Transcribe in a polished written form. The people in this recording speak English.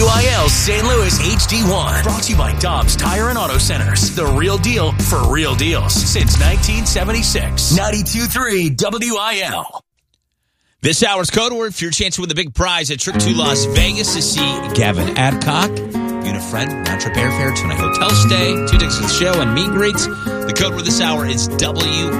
WIL St. Louis HD1. Brought to you by Dobbs Tire and Auto Centers. The real deal for real deals since 1976. 92.3 WIL. This hour's code word for your chance to win the big prize at Trip to Las Vegas to see Gavin Adcock. You and a friend, non-trip airfare, 2-night hotel stay, 2 tickets to the show, and meet and greets. The code word this hour is WIL.